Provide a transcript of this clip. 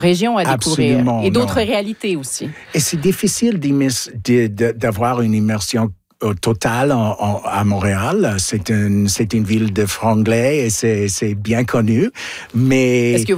régions à découvrir. Absolument, Et d'autres non. réalités aussi. Et c'est difficile d'avoir une immersion totale à Montréal. C'est une ville de franglais et c'est bien connu. Mais Est-ce que